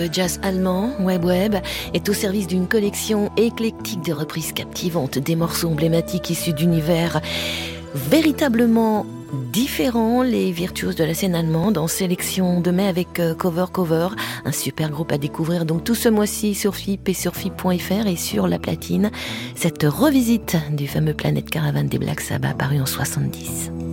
Le jazz allemand, Web, est au service d'une collection éclectique de reprises captivantes, des morceaux emblématiques issus d'univers véritablement différents. Les virtuoses de la scène allemande en sélection de mai avec Cover, un super groupe à découvrir donc tout ce mois-ci sur FIP et sur FIP.fr et sur La Platine, cette revisite du fameux Planète Caravane des Black Sabbath paru en 70.